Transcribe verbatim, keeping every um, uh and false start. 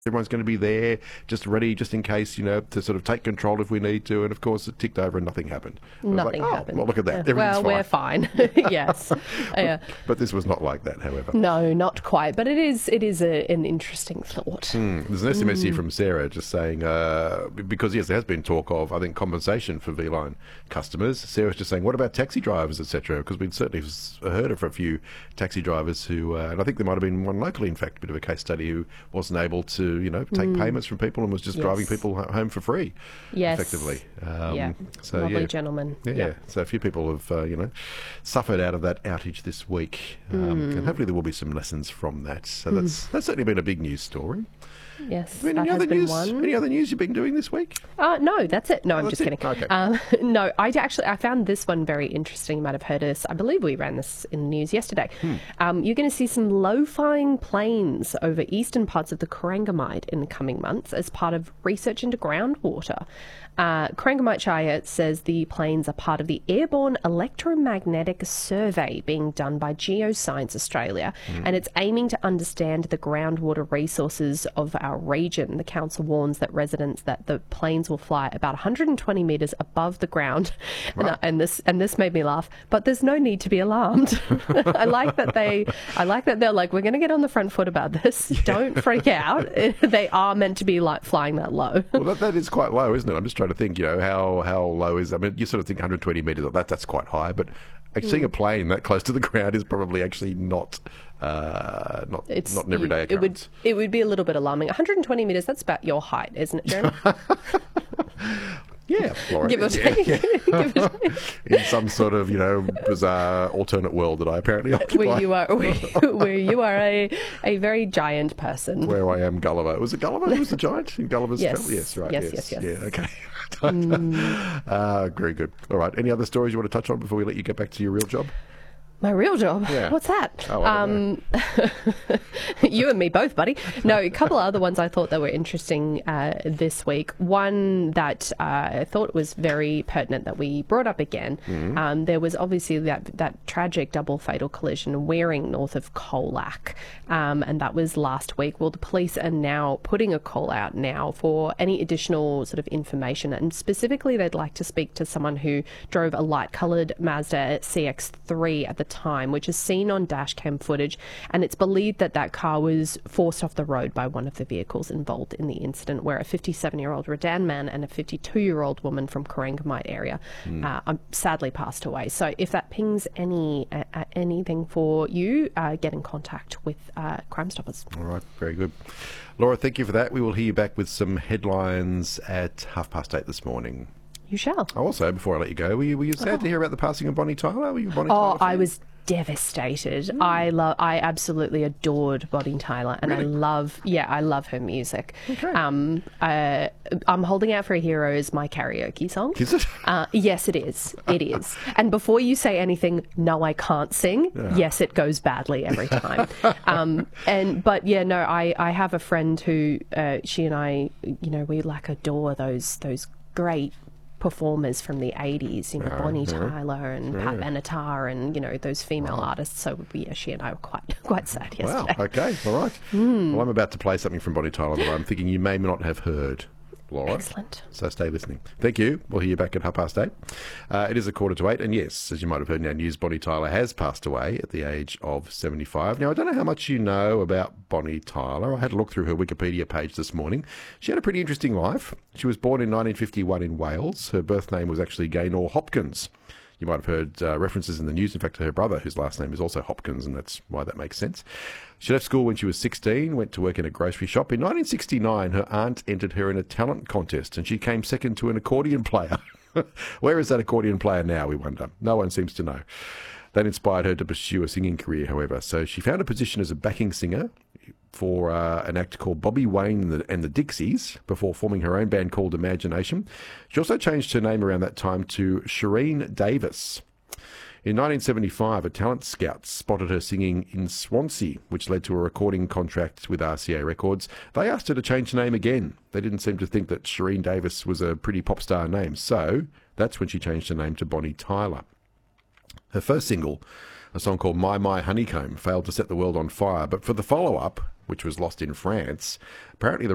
Everyone's going to be there, just ready, just in case, you know, to sort of take control if we need to. And of course, it ticked over and nothing happened. Nothing like, oh, happened. Well, look at that. Yeah. Well, fine. we're fine. Yes. Yeah. But, but this was not like that, however. No, not quite. But it is. It is a, an interesting thought. Mm. There's an S M S mm. here from Sarah just saying uh, because yes, there has been talk of I think compensation for V-Line customers. Sarah's just saying, what about taxi drivers, et cetera? Because we'd certainly heard of a few taxi drivers who, uh, and I think there might have been one locally, in fact, a bit of a case study who wasn't able to, you know, take mm. payments from people and was just yes. driving people home for free, yes. effectively. Um, yeah, so, lovely yeah. gentleman. Yeah. yeah, so a few people have, uh, you know, suffered out of that outage this week, um, mm. and hopefully there will be some lessons from that. So that's mm. that's certainly been a big news story. Yes, any that other has been news? one. Any other news you've been doing this week? Uh, no, that's it. No, oh, I'm just it? kidding. Okay. Um, no, I actually I found this one very interesting. You might have heard us. I believe we ran this in the news yesterday. Hmm. Um, you're going to see some low-flying planes over eastern parts of the Corangamite in the coming months as part of research into groundwater. Uh, Corangamite Shire says the planes are part of the Airborne Electromagnetic Survey being done by Geoscience Australia, mm. and it's aiming to understand the groundwater resources of our region. The council warns that residents that the planes will fly about one hundred twenty metres above the ground, wow. and, and this and this made me laugh. But there's no need to be alarmed. I like that they. I like that they're like, we're going to get on the front foot about this. Yeah. Don't freak out. They are meant to be like flying that low. Well, that, that is quite low, isn't it? I'm just trying to think, you know, how, how low is, I mean, you sort of think one hundred twenty metres, that, that's quite high, but mm. seeing a plane that close to the ground is probably actually not uh, not, it's, not an everyday you, occurrence. It would, it would be a little bit alarming. one hundred twenty metres, that's about your height, isn't it, Jeremy? Yeah, Laura. Give or take. Yeah, yeah. Give or take. In some sort of, you know, bizarre alternate world that I apparently occupy. Where you are, where, where you are a, a very giant person. Where I am Gulliver. Was it Gulliver who was the giant in Gulliver's yes. Travel? Yes, right. Yes, yes, yes, yes. Yeah, okay. mm. uh, very good. All right. Any other stories you want to touch on before we let you get back to your real job? My real job? Yeah. What's that? Oh, I don't um, you and me both, buddy. No, a couple of other ones I thought that were interesting uh, this week. One that uh, I thought was very pertinent that we brought up again. Mm-hmm. Um, there was obviously that, that tragic double fatal collision in Wearing north of Colac, um, and that was last week. Well, the police are now putting a call out now for any additional sort of information, and specifically they'd like to speak to someone who drove a light-coloured Mazda C X three at the time, which is seen on dash cam footage, and it's believed that that car was forced off the road by one of the vehicles involved in the incident, where a fifty-seven-year-old Redan man and a fifty-two-year-old woman from Corangamite area mm. uh, sadly passed away. So if that pings any uh, uh, anything for you, uh, get in contact with uh, Crime Stoppers. All right, very good. Laura, thank you for that. We will hear you back with some headlines at half past eight this morning. You shall. Also, before I let you go, were you, were you sad oh. to hear about the passing of Bonnie Tyler? Were you a Bonnie oh, Tyler fan? I was devastated. Mm. I love. I absolutely adored Bonnie Tyler, and really? I love. Yeah, I love her music. Okay. Um, uh, I'm Holding Out for a Hero is my karaoke song. Is it? Uh, yes, it is. It is. And before you say anything, no, I can't sing. Yeah. Yes, it goes badly every time. um, and but yeah, no, I I have a friend who uh, she and I, you know, we like adore those those great performers from the eighties, you know, oh, Bonnie yeah. Tyler and yeah. Pat Benatar and, you know, those female wow. artists. So, yeah, she and I were quite quite sad yesterday. Wow, okay, all right. Mm. Well, I'm about to play something from Bonnie Tyler that I'm thinking you may not have heard, Laura. Excellent. So stay listening. Thank you. We'll hear you back at half past eight. Uh, it is a quarter to eight, and yes, as you might have heard in our news, Bonnie Tyler has passed away at the age of seventy-five. Now, I don't know how much you know about Bonnie Tyler. I had a look through her Wikipedia page this morning. She had a pretty interesting life. She was born in nineteen fifty-one in Wales. Her birth name was actually Gaynor Hopkins. You might have heard uh, references in the news, in fact, to her brother, whose last name is also Hopkins, and that's why that makes sense. She left school when she was sixteen, went to work in a grocery shop. In nineteen sixty-nine, her aunt entered her in a talent contest, and she came second to an accordion player. Where is that accordion player now, we wonder? No one seems to know. That inspired her to pursue a singing career, however. So she found a position as a backing singer for uh, an act called Bobby Wayne and the, and the Dixies before forming her own band called Imagination. She also changed her name around that time to Shireen Davis. In nineteen seventy-five, a talent scout spotted her singing in Swansea, which led to a recording contract with R C A Records. They asked her to change the name again. They didn't seem to think that Shireen Davis was a pretty pop star name, so that's when she changed her name to Bonnie Tyler. Her first single, a song called My My Honeycomb, failed to set the world on fire, but for the follow-up, which was lost in France, apparently the